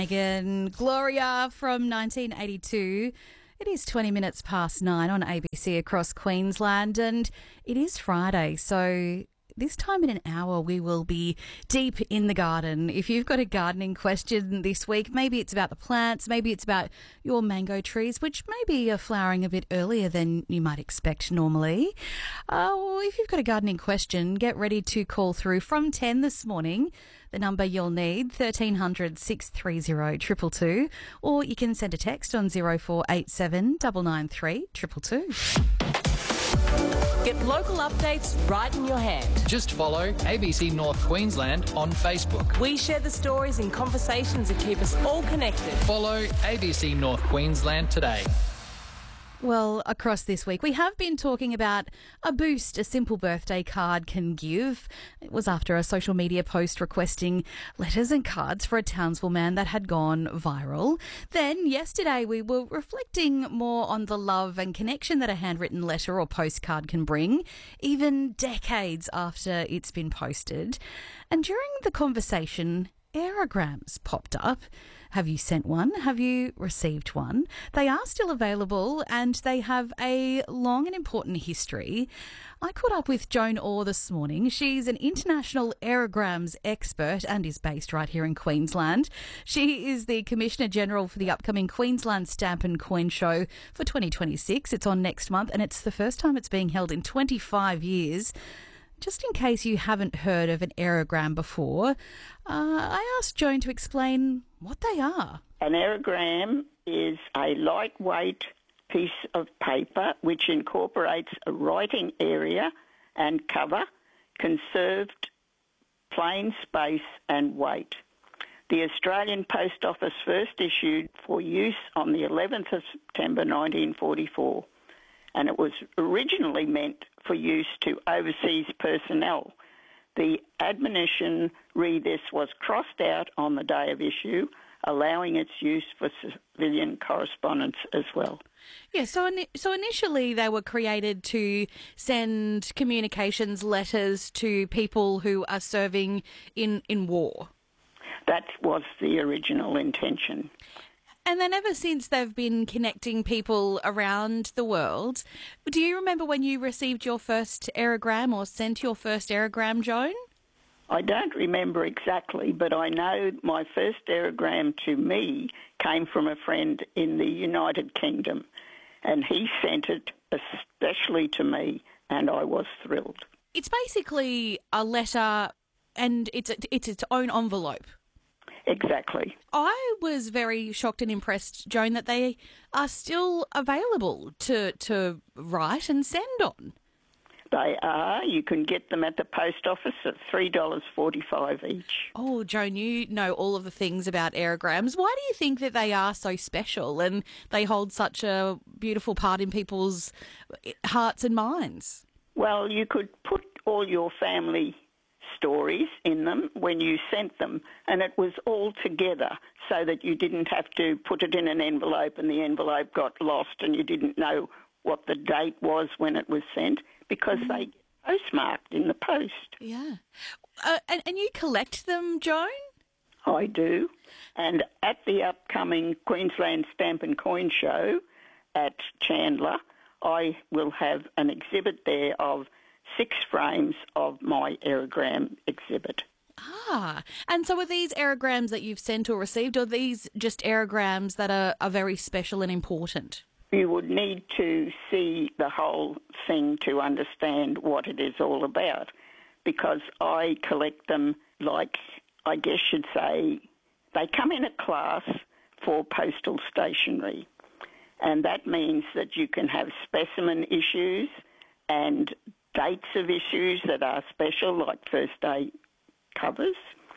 Megan, Gloria from 1982. It is 20 minutes past 9 on ABC across Queensland, and it is Friday, so this time in an hour we will be deep in the garden. If you've got a gardening question this week, maybe it's about the plants, maybe it's about your mango trees, which maybe are flowering a bit earlier than you might expect normally. Or if you've got a gardening question, get ready to call through from 10 this morning. The number you'll need, 1300 630 222, or you can send a text on 0487 993 222. Get local updates right in your hand. Just follow ABC North Queensland on Facebook. We share the stories and conversations that keep us all connected. Follow ABC North Queensland today. Well, across this week, we have been talking about a boost a simple birthday card can give. It was after a social media post requesting letters and cards for a Townsville man that had gone viral. Then yesterday, we were reflecting more on the love and connection that a handwritten letter or postcard can bring, even decades after it's been posted. And during the conversation, aerograms popped up. Have you sent one? Have you received one? They are still available and they have a long and important history. I caught up with Joan Orr this morning. She's an international aerograms expert and is based right here in Queensland. She is the Commissioner General for the upcoming Queensland Stamp and Coin Show for 2026. It's on next month and it's the first time it's being held in 25 years. Just in case you haven't heard of an aerogram before, I asked Joan to explain what they are. An aerogram is a lightweight piece of paper which incorporates a writing area and cover, conserved plain space and weight. The Australian Post Office first issued for use on the 11th of September 1944, and it was originally meant for use to overseas personnel. The admonition, read this, was crossed out on the day of issue, allowing its use for civilian correspondence as well. Yeah, so initially they were created to send communications letters to people who are serving in war. That was the original intention. And then ever since they've been connecting people around the world. Do you remember when you received your first aerogram or sent your first aerogram, Joan? I don't remember exactly, but I know my first aerogram to me came from a friend in the United Kingdom, and he sent it especially to me, and I was thrilled. It's basically a letter, and it's its own envelope. Exactly. I was very shocked and impressed, Joan, that they are still available to write and send on. They are. You can get them at the post office at $3.45 each. Oh, Joan, you know all of the things about aerograms. Why do you think that they are so special and they hold such a beautiful part in people's hearts and minds? Well, you could put all your family stories in them when you sent them, and it was all together so that you didn't have to put it in an envelope and the envelope got lost and you didn't know what the date was when it was sent, because they get postmarked in the post. Yeah. And you collect them, Joan? I do. And at the upcoming Queensland Stamp and Coin Show at Chandler, I will have an exhibit there of 6 frames of my aerogram exhibit. Ah, and so are these aerograms that you've sent or received, or are these just aerograms that are very special and important? You would need to see the whole thing to understand what it is all about, because I collect them like, I guess you'd say, they come in a class for postal stationery, and that means that you can have specimen issues and dates of issues that are special, like first day covers,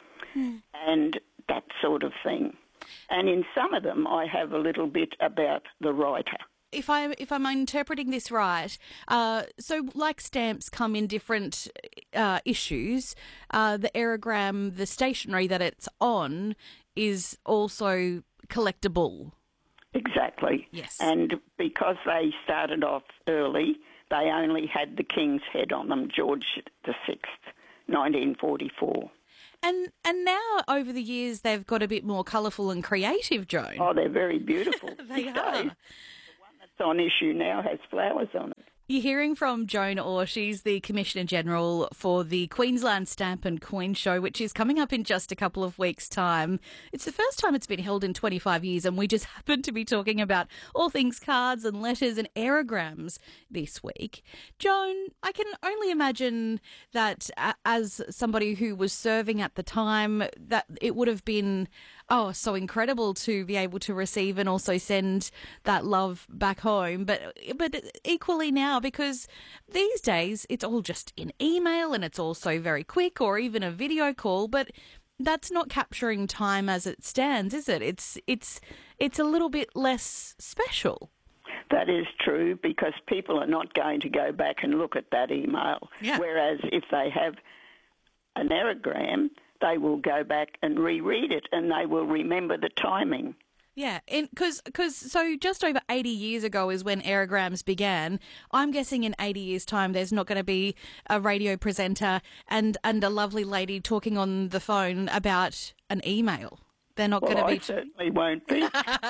and that sort of thing. And in some of them, I have a little bit about the writer. If I'm interpreting this right, so like stamps come in different issues, the aerogram, the stationery that it's on, is also collectible. Exactly. Yes. And because they started off early, they only had the King's head on them, George VI, 1944. And now, over the years, they've got a bit more colourful and creative, Joan. Oh, they're very beautiful. They these are. days. The one that's on issue now has flowers on it. You're hearing from Joan Orr. She's the Commissioner General for the Queensland Stamp and Coin Show, which is coming up in just a couple of weeks' time. It's the first time it's been held in 25 years, and we just happen to be talking about all things cards and letters and aerograms this week. Joan, I can only imagine that as somebody who was serving at the time, that it would have been so incredible to be able to receive and also send that love back home. But equally now, because these days it's all just in email and it's also very quick, or even a video call. But that's not capturing time as it stands, is it? It's a little bit less special. That is true, because people are not going to go back and look at that email. Yeah. Whereas if they have an aerogram, they will go back and reread it, and they will remember the timing. Yeah, because so just over 80 years ago is when aerograms began. I'm guessing in 80 years' time there's not going to be a radio presenter and a lovely lady talking on the phone about an email. They're not going to be. I certainly won't be.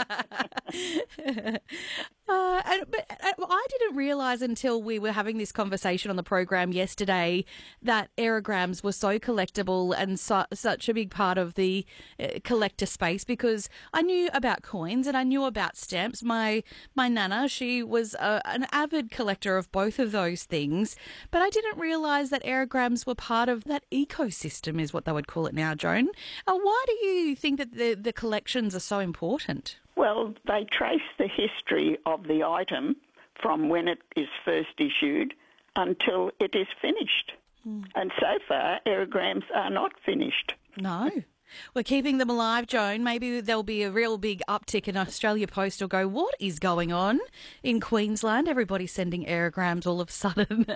But I didn't realise until we were having this conversation on the program yesterday that aerograms were so collectible and such a big part of the collector space, because I knew about coins and I knew about stamps. My nana, she was an avid collector of both of those things, but I didn't realise that aerograms were part of that ecosystem, is what they would call it now, Joan. Why do you think that the collections are so important? Well, they trace the history of the item from when it is first issued until it is finished. And so far, aerograms are not finished. No. We're keeping them alive, Joan. Maybe there'll be a real big uptick and Australia Post will go, what is going on in Queensland? Everybody's sending aerograms all of a sudden.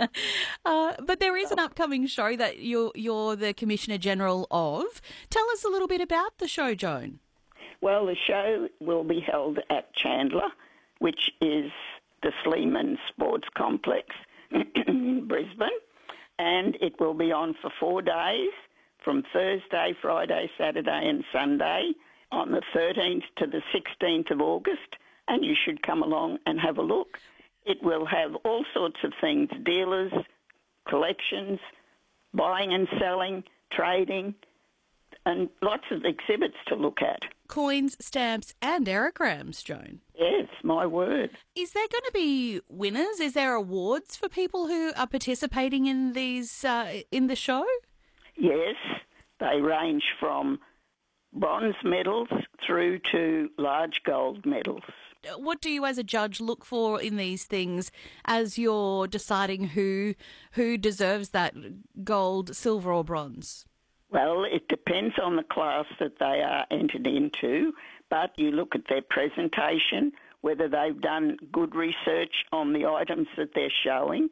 But there is an upcoming show that you're the Commissioner General of. Tell us a little bit about the show, Joan. Well, the show will be held at Chandler, which is the Sleeman Sports Complex in Brisbane, and it will be on for 4 days, from Thursday, Friday, Saturday and Sunday, on the 13th to the 16th of August, and you should come along and have a look. It will have all sorts of things: dealers, collections, buying and selling, trading, and lots of exhibits to look at. Coins, stamps and aerograms, Joan. Yes, my word. Is there going to be winners? Is there awards for people who are participating in these in the show? Yes, they range from bronze medals through to large gold medals. What do you as a judge look for in these things as you're deciding who deserves that gold, silver or bronze? Well, it depends on the class that they are entered into, but you look at their presentation, whether they've done good research on the items that they're showing,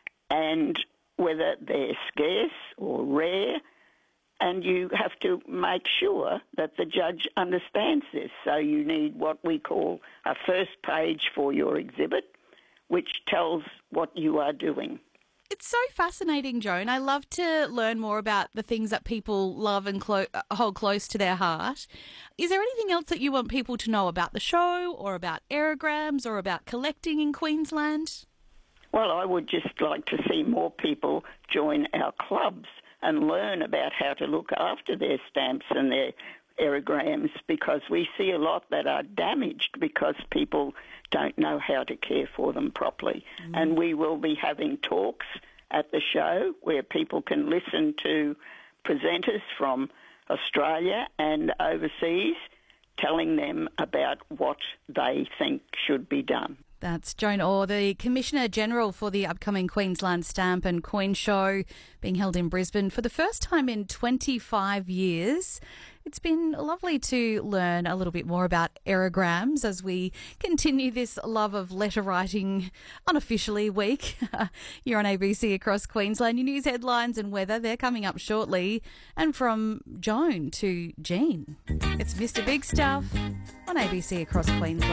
and whether they're scarce or rare, and you have to make sure that the judge understands this. So you need what we call a first page for your exhibit, which tells what you are doing. It's so fascinating, Joan. I love to learn more about the things that people love and hold close to their heart. Is there anything else that you want people to know about the show or about aerograms or about collecting in Queensland? Well, I would just like to see more people join our clubs and learn about how to look after their stamps and their aerograms, because we see a lot that are damaged because people don't know how to care for them properly. And we will be having talks at the show where people can listen to presenters from Australia and overseas telling them about what they think should be done. That's Joan Orr, the Commissioner General for the upcoming Queensland Stamp and Coin Show, being held in Brisbane for the first time in 25 years. It's been lovely to learn a little bit more about aerograms as we continue this love of letter writing unofficially week. You're on ABC across Queensland. Your news headlines and weather, they're coming up shortly. And from Joan to Jean, it's Mr. Big Stuff on ABC across Queensland.